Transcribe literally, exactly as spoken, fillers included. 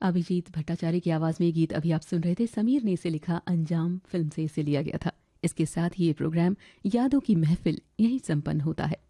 अभिजीत भट्टाचार्य की आवाज में ये गीत अभी आप सुन रहे थे। समीर ने इसे लिखा, अंजाम फिल्म से इसे लिया गया था। इसके साथ ही ये प्रोग्राम यादों की महफिल यहीं संपन्न होता है।